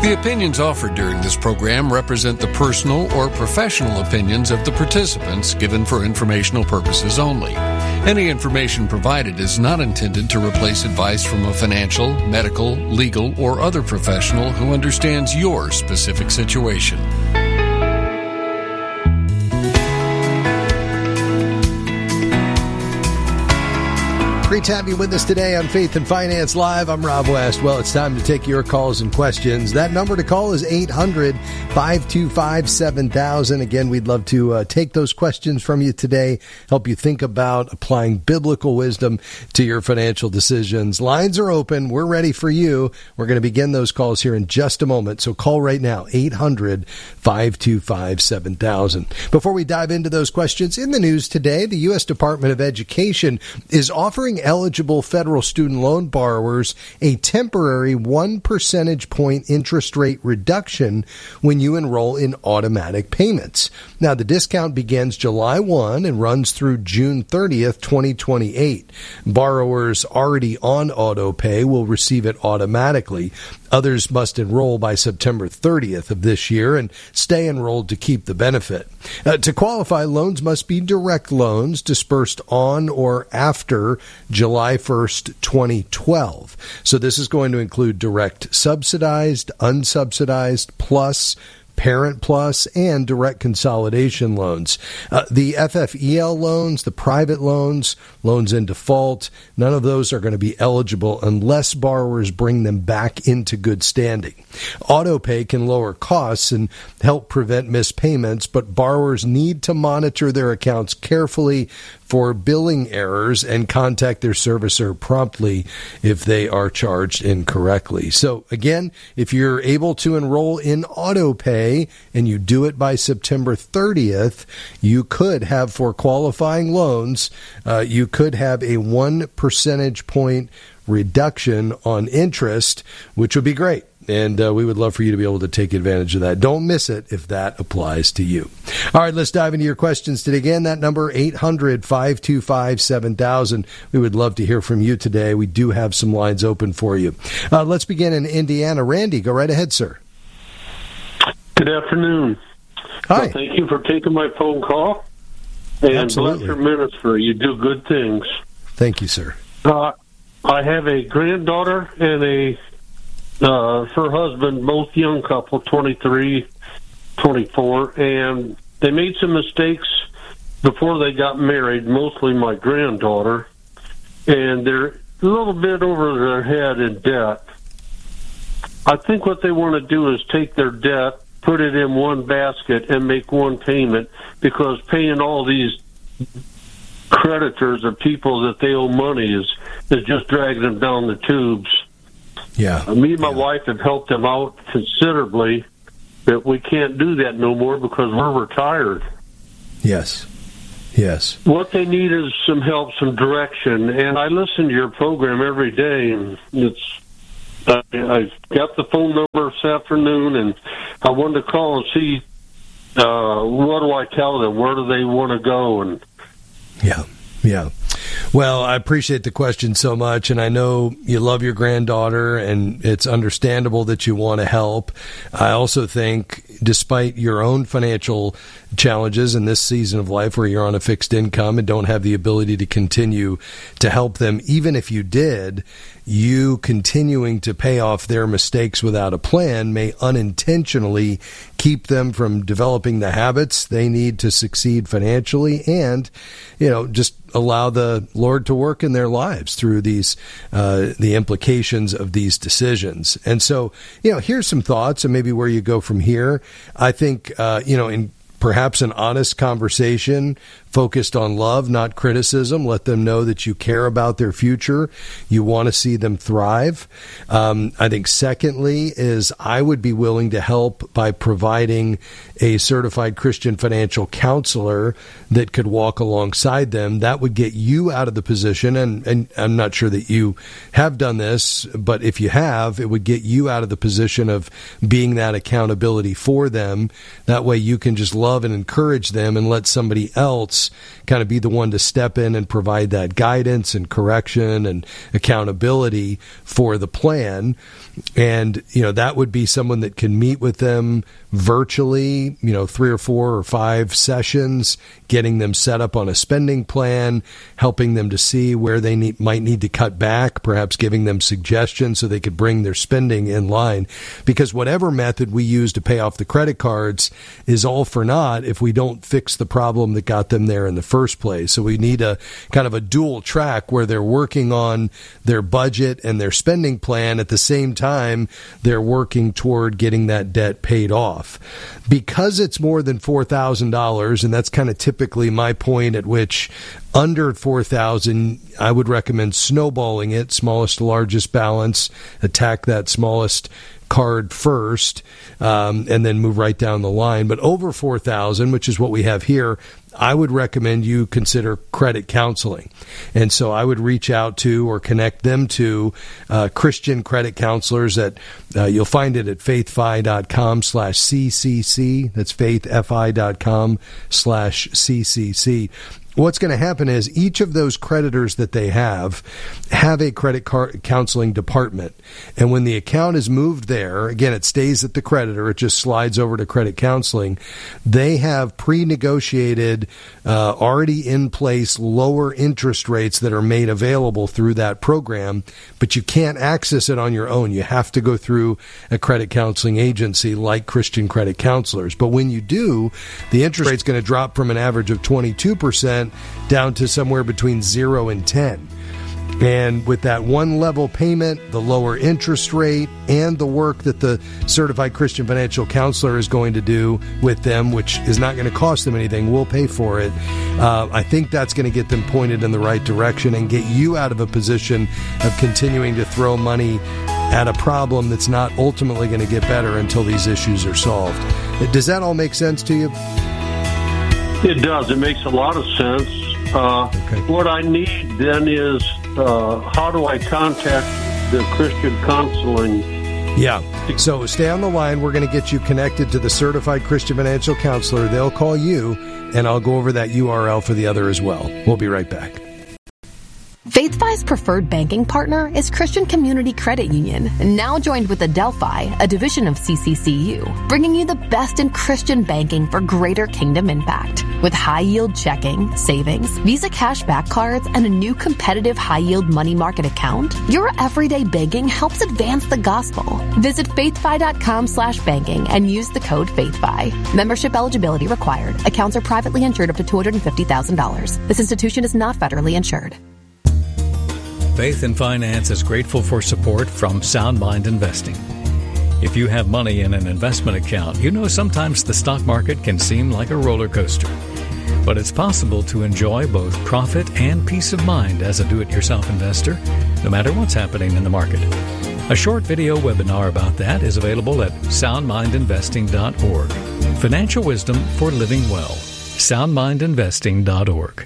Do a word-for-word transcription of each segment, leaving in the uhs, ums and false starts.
The opinions offered during this program represent the personal or professional opinions of the participants given for informational purposes only. Any information provided is not intended to replace advice from a financial, medical, legal, or other professional who understands your specific situation. Great to have you with us today on Faith and Finance Live. I'm Rob West. Well, it's time to take your calls and questions. That number to call is eight hundred, five two five, seven thousand. Again, we'd love to uh, take those questions from you today, help you think about applying biblical wisdom to your financial decisions. Lines are open. We're ready for you. We're going to begin those calls here in just a moment. So call right now, eight hundred, five two five, seven thousand. Before we dive into those questions, in the news today, the U S Department of Education is offering eligible federal student loan borrowers a temporary one percentage point interest rate reduction when you enroll in automatic payments. Now, the discount begins July first and runs through June thirtieth, twenty twenty-eight. Borrowers already on auto pay will receive it automatically. Others must enroll by September thirtieth of this year and stay enrolled to keep the benefit. Uh, to qualify, loans must be direct loans dispersed on or after July first, twenty twelve. So this is going to include direct subsidized, unsubsidized, plus, Parent Plus, and direct consolidation loans. Uh, the F F E L loans, the private loans, loans in default, none of those are going to be eligible unless borrowers bring them back into good standing. Autopay can lower costs and help prevent missed payments, but borrowers need to monitor their accounts carefully for billing errors and contact their servicer promptly if they are charged incorrectly. So again, if you're able to enroll in autopay and you do it by September thirtieth, you could have, for qualifying loans, uh, you could have a one percentage point reduction on interest, which would be great. And uh, we would love for you to be able to take advantage of that. Don't miss it if that applies to you. All right, let's dive into your questions today. Again, that number, eight hundred, five two five, seven thousand. We would love to hear from you today. We do have some lines open for you. Uh, let's begin in Indiana. Randy, go right ahead, sir. Good afternoon. Hi. Well, thank you for taking my phone call. And Absolutely. bless your ministry. You do good things. Thank you, sir. Uh, I have a granddaughter and a Uh, her husband, both young couple, twenty-three, twenty-four, and they made some mistakes before they got married, mostly my granddaughter, and they're a little bit over their head in debt. I think what they want to do is take their debt, put it in one basket, and make one payment, because paying all these creditors or people that they owe money is, is just dragging them down the tubes. Yeah. Uh, me and my yeah. wife have helped them out considerably, but we can't do that no more because we're retired. Yes. Yes. What they need is some help, some direction, and I listen to your program every day, and it's uh, I got the phone number this afternoon, and I wanted to call and see uh, what do I tell them, where do they want to go, and yeah, yeah. Well, I appreciate the question so much, and I know you love your granddaughter, and it's understandable that you want to help. I also think, despite your own financial challenges in this season of life where you're on a fixed income and don't have the ability to continue to help them, even if you did, you continuing to pay off their mistakes without a plan may unintentionally keep them from developing the habits they need to succeed financially, and, you know, just allow the Lord to work in their lives through these, uh, the implications of these decisions. And so, you know, here's some thoughts and maybe where you go from here. I think, uh, you know, in perhaps an honest conversation focused on love, not criticism. Let them know that you care about their future. You want to see them thrive. Um, I think secondly is I would be willing to help by providing a certified Christian financial counselor that could walk alongside them. That would get you out of the position, and, and I'm not sure that you have done this, but if you have, it would get you out of the position of being that accountability for them. That way you can just love love and encourage them and let somebody else kind of be the one to step in and provide that guidance and correction and accountability for the plan. And, you know, that would be someone that can meet with them virtually, you know, three or four or five sessions, getting them set up on a spending plan, helping them to see where they need, might need to cut back, perhaps giving them suggestions so they could bring their spending in line. Because whatever method we use to pay off the credit cards is all for naught if we don't fix the problem that got them there in the first place. So we need a kind of a dual track where they're working on their budget and their spending plan at the same time they're working toward getting that debt paid off. Because it's more than four thousand dollars, and that's kind of typically my point at which under four thousand dollars, I would recommend snowballing it, smallest to largest balance, attack that smallest card first, um, and then move right down the line. But over four thousand dollars, which is what we have here, I would recommend you consider credit counseling. And so I would reach out to or connect them to uh, Christian credit counselors. That uh, you'll find it at faithfi.com slash CCC. That's faithfi.com slash CCC. What's going to happen is each of those creditors that they have have a credit card counseling department. And when the account is moved there, again, it stays at the creditor. It just slides over to credit counseling. They have pre-negotiated, uh, already in place lower interest rates that are made available through that program, but you can't access it on your own. You have to go through a credit counseling agency like Christian Credit Counselors. But when you do, the interest rate's going to drop from an average of twenty-two percent down to somewhere between zero and ten. And with that one level payment, the lower interest rate, and the work that the certified Christian financial counselor is going to do with them, which is not going to cost them anything, we'll pay for it. Uh, I think that's going to get them pointed in the right direction and get you out of a position of continuing to throw money at a problem that's not ultimately going to get better until these issues are solved. Does that all make sense to you? It does. It makes a lot of sense. Uh, okay. What I need then is uh, how do I contact the Christian counseling? Yeah. So stay on the line. We're going to get you connected to the certified Christian financial counselor. They'll call you, and I'll go over that U R L for the other as well. We'll be right back. FaithFi's preferred banking partner is Christian Community Credit Union, now joined with Adelphi, a division of C C C U, bringing you the best in Christian banking for greater kingdom impact. With high-yield checking, savings, Visa cashback cards, and a new competitive high-yield money market account, your everyday banking helps advance the gospel. Visit faithfi.com slash banking and use the code FaithFi. Membership eligibility required. Accounts are privately insured up to two hundred fifty thousand dollars. This institution is not federally insured. Faith and Finance is grateful for support from Sound Mind Investing. If you have money in an investment account, you know sometimes the stock market can seem like a roller coaster. But it's possible to enjoy both profit and peace of mind as a do-it-yourself investor, no matter what's happening in the market. A short video webinar about that is available at sound mind investing dot org. Financial wisdom for living well. sound mind investing dot org.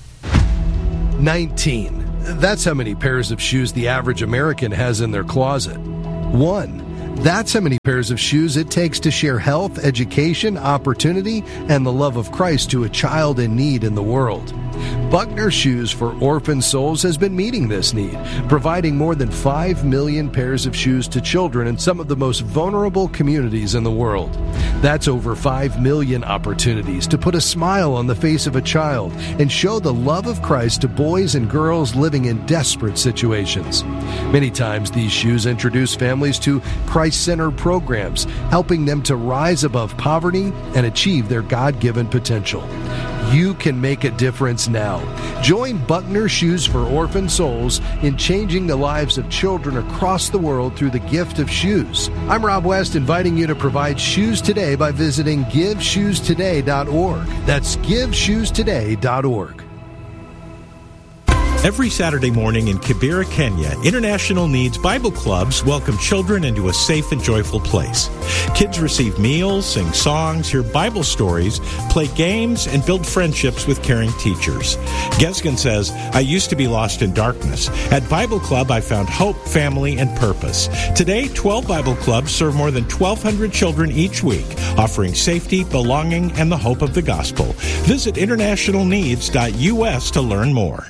nineteen. That's how many pairs of shoes the average American has in their closet. One. That's how many pairs of shoes it takes to share health, education, opportunity, and the love of Christ to a child in need in the world. Buckner Shoes for Orphan Souls has been meeting this need, providing more than five million pairs of shoes to children in some of the most vulnerable communities in the world. That's over five million opportunities to put a smile on the face of a child and show the love of Christ to boys and girls living in desperate situations. Many times these shoes introduce families to Christ-centered programs, helping them to rise above poverty and achieve their God-given potential. You can make a difference now. Join Buckner Shoes for Orphan Souls in changing the lives of children across the world through the gift of shoes. I'm Rob West, inviting you to provide shoes today by visiting give shoes today dot org. That's give shoes today dot org. Every Saturday morning in Kibera, Kenya, International Needs Bible Clubs welcome children into a safe and joyful place. Kids receive meals, sing songs, hear Bible stories, play games, and build friendships with caring teachers. Gesgen says, I used to be lost in darkness. At Bible Club, I found hope, family, and purpose. Today, twelve Bible Clubs serve more than twelve hundred children each week, offering safety, belonging, and the hope of the gospel. Visit international needs dot U S to learn more.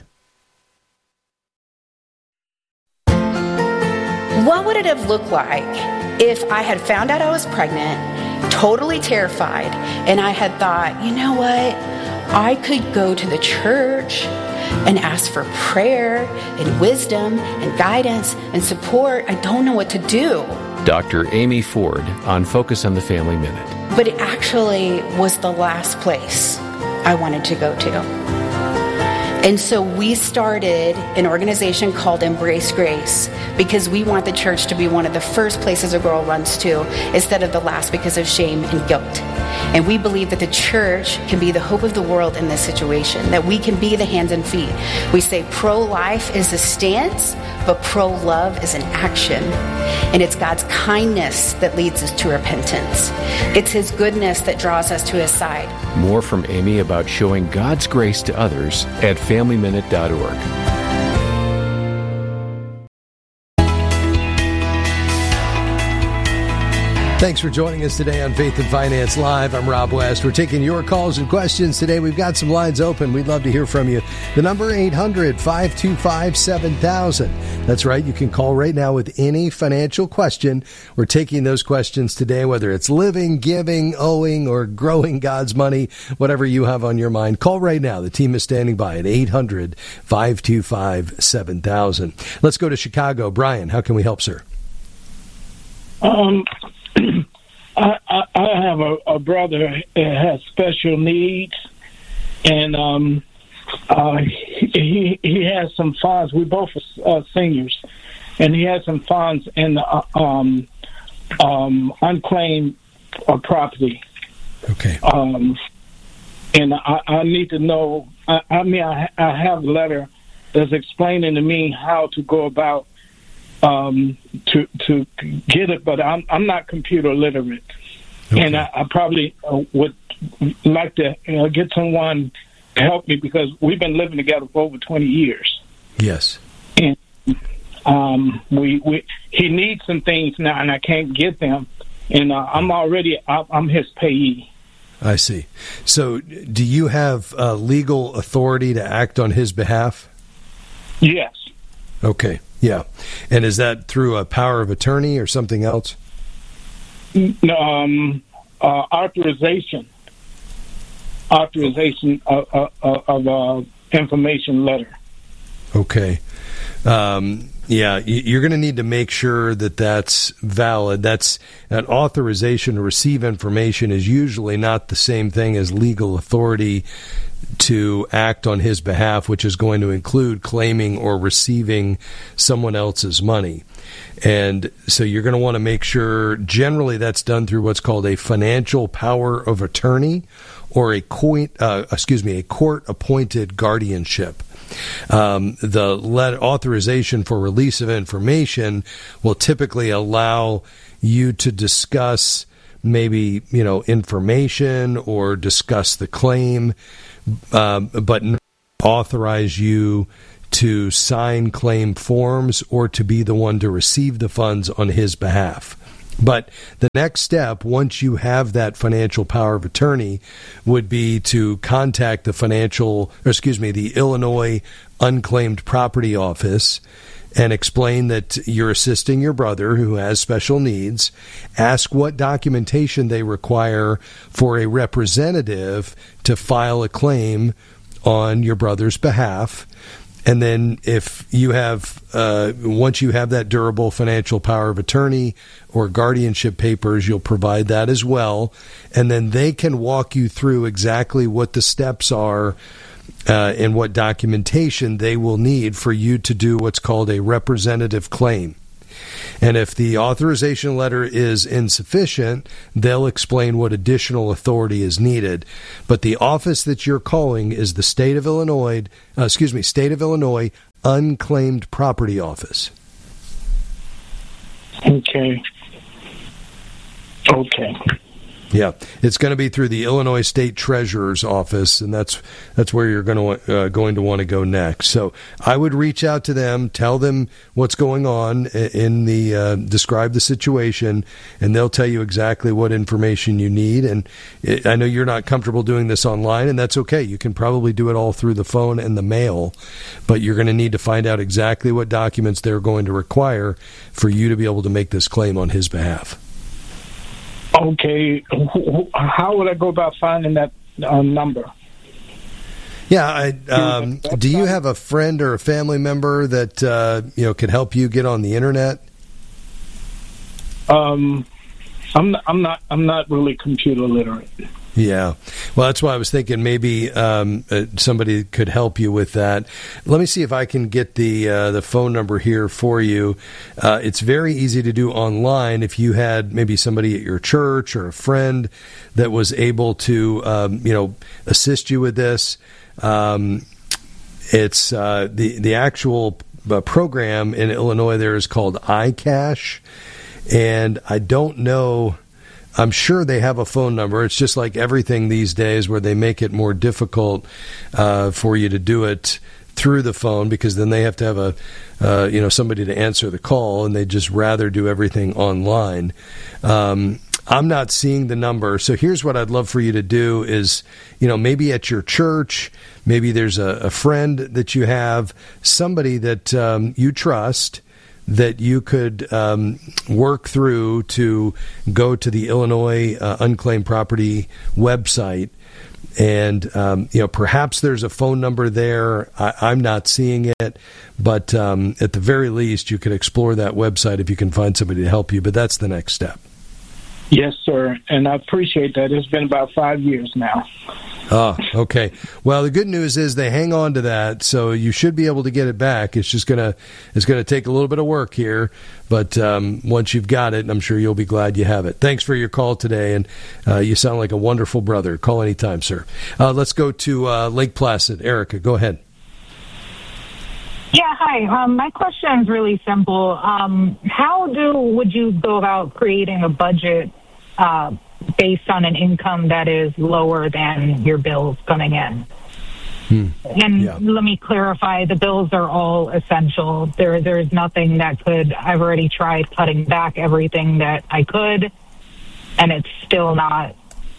What would it have looked like if I had found out I was pregnant, totally terrified, and I had thought, you know what, I could go to the church and ask for prayer and wisdom and guidance and support. I don't know what to do. Doctor Amy Ford on Focus on the Family Minute. But it actually was the last place I wanted to go to. And so we started an organization called Embrace Grace because we want the church to be one of the first places a girl runs to instead of the last because of shame and guilt. And we believe that the church can be the hope of the world in this situation, that we can be the hands and feet. We say pro-life is a stance, but pro-love is an action. And it's God's kindness that leads us to repentance. It's His goodness that draws us to His side. More from Amy about showing God's grace to others at family minute dot org. Thanks for joining us today on Faith and Finance Live. I'm Rob West. We're taking your calls and questions today. We've got some lines open. We'd love to hear from you. The number eight hundred, five two five, seven thousand. That's right. You can call right now with any financial question. We're taking those questions today, whether it's living, giving, owing, or growing God's money, whatever you have on your mind. Call right now. The team is standing by at eight hundred, five two five, seven thousand. Let's go to Chicago. Brian, how can we help, sir? Um... I, I, I have a, a brother that has special needs, and um, uh, he he has some funds. We both are uh, seniors, and he has some funds in the uh, um, um, unclaimed uh, property. Okay. Um, and I, I need to know. I, I mean, I, I have a letter that's explaining to me how to go about. Um, to to get it, but I'm I'm not computer literate, okay. And I, I probably uh, would like to you know, get someone to help me because we've been living together for over twenty years. Yes, and um, we we he needs some things now, and I can't get them, and uh, I'm already I'm his payee. I see. So, do you have uh, legal authority to act on his behalf? Yes. Okay. Yeah. And is that through a power of attorney or something else? Um, uh, authorization. Authorization of, of, of uh, information letter. Okay. Um, yeah, you're going to need to make sure that that's valid. That's an authorization to receive information is usually not the same thing as legal authority to act on his behalf, which is going to include claiming or receiving someone else's money. And so you're going to want to make sure, generally that's done through what's called a financial power of attorney or a court, uh, excuse me, a court-appointed guardianship. Um, the let, authorization for release of information will typically allow you to discuss maybe, you know, information or discuss the claim, um, but not authorize you to sign claim forms or to be the one to receive the funds on his behalf. But the next step, once you have that financial power of attorney, would be to contact the financial, or excuse me, the Illinois Unclaimed Property Office and explain that you're assisting your brother who has special needs. Ask what documentation they require for a representative to file a claim on your brother's behalf. And then if you have, uh, once you have that durable financial power of attorney or guardianship papers, you'll provide that as well. And then they can walk you through exactly what the steps are uh, and what documentation they will need for you to do what's called a representative claim. And if the authorization letter is insufficient, they'll explain what additional authority is needed. But the office that you're calling is the State of Illinois, uh, excuse me, State of Illinois Unclaimed Property Office. Okay. Okay. Yeah, it's going to be through the Illinois State Treasurer's Office, and that's that's where you're going to uh, going to want to go next. So I would reach out to them, tell them what's going on in the uh, describe the situation, and they'll tell you exactly what information you need. And it, I know you're not comfortable doing this online, and that's okay. You can probably do it all through the phone and the mail, but you're going to need to find out exactly what documents they're going to require for you to be able to make this claim on his behalf. Okay, how would I go about finding that uh, number? Yeah, I, um, do you have a friend or a family member that uh, you know could help you get on the internet? Um, I'm not, I'm not I'm not really computer literate. Yeah, well, that's why I was thinking maybe um, uh, somebody could help you with that. Let me see if I can get the uh, the phone number here for you. Uh, it's very easy to do online. If you had maybe somebody at your church or a friend that was able to, um, you know, assist you with this, um, it's uh, the the actual uh, program in Illinois there is called iCash, and I don't know. I'm sure they have a phone number. It's just like everything these days where they make it more difficult uh, for you to do it through the phone because then they have to have a, uh, you know, somebody to answer the call, and they just rather do everything online. Um, I'm not seeing the number. So here's what I'd love for you to do is, you know, maybe at your church, maybe there's a, a friend that you have, somebody that um, you trust, that you could um, work through to go to the Illinois uh, Unclaimed Property website. And, um, you know, perhaps there's a phone number there. I, I'm not seeing it. But um, at the very least, you could explore that website if you can find somebody to help you. But that's the next step. Yes, sir. And I appreciate that. It's been about five years now. Oh, okay. Well, the good news is they hang on to that, so you should be able to get it back. It's just gonna it's gonna take a little bit of work here, but um, once you've got it, I'm sure you'll be glad you have it. Thanks for your call today, and uh, you sound like a wonderful brother. Call anytime, sir. Uh, let's go to uh, Lake Placid. Erica, go ahead. Yeah, hi. Um, my question is really simple. Um, how do would you go about creating a budget uh, based on an income that is lower than your bills coming in? Hmm. And yeah. Let me clarify, the bills are all essential. There, there's nothing that could, I've already tried cutting back everything that I could, and it's still not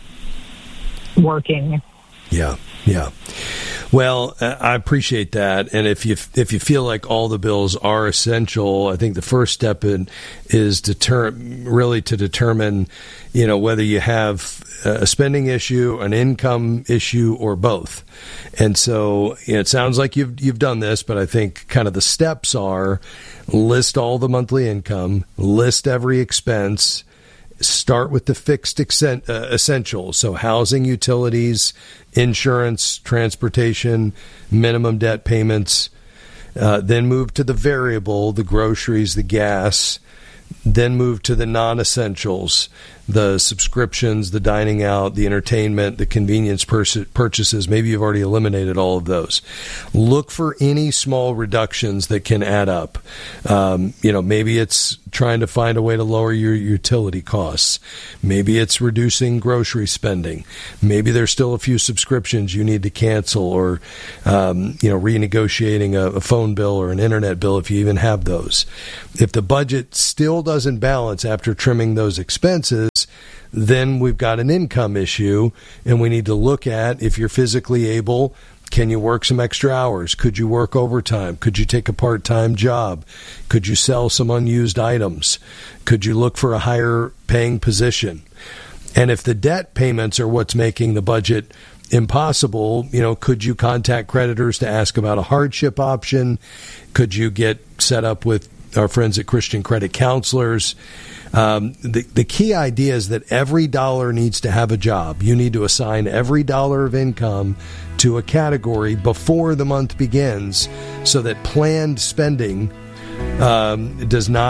working. Yeah, yeah. Well, I appreciate that, and if you if you feel like all the bills are essential, I think the first step in is deter- really to determine, you know, whether you have a spending issue, an income issue, or both. And so, you know, it sounds like you've you've done this, but I think kind of the steps are list all the monthly income, list every expense. Start with the fixed uh, essentials, so housing, utilities, insurance, transportation, minimum debt payments. Uh, then move to the variable, the groceries, the gas. Then move to the non-essentials, the subscriptions, the dining out, the entertainment, the convenience pers- purchases. Maybe you've already eliminated all of those. Look for any small reductions that can add up. Um, you know, maybe it's trying to find a way to lower your utility costs. Maybe it's reducing grocery spending. Maybe there's still a few subscriptions you need to cancel, or um, you know, renegotiating a, a phone bill or an internet bill if you even have those. If the budget still doesn't balance after trimming those expenses, then we've got an income issue, and we need to look at, if you're physically able, can you work some extra hours? Could you work overtime? Could you take a part-time job? Could you sell some unused items? Could you look for a higher paying position? And if the debt payments are what's making the budget impossible, you know, could you contact creditors to ask about a hardship option? Could you get set up with our friends at Christian Credit Counselors? Um, the, the key idea is that every dollar needs to have a job. You need to assign every dollar of income to a category before the month begins, so that planned spending um, does not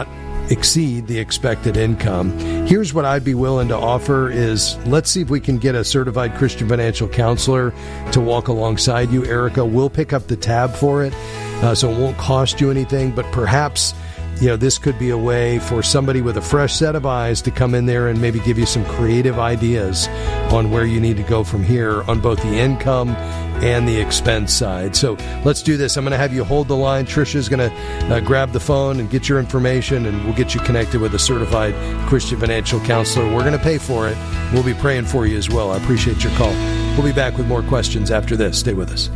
exceed the expected income. Here's what I'd be willing to offer is let's see if we can get a certified Christian financial counselor to walk alongside you. Erica will pick up the tab for it, uh, so it won't cost you anything, but perhaps you know, this could be a way for somebody with a fresh set of eyes to come in there and maybe give you some creative ideas on where you need to go from here on both the income and the expense side. So let's do this. I'm going to have you hold the line. Trisha's going to uh, grab the phone and get your information, and we'll get you connected with a certified Christian financial counselor. We're going to pay for it. We'll be praying for you as well. I appreciate your call. We'll be back with more questions after this. Stay with us.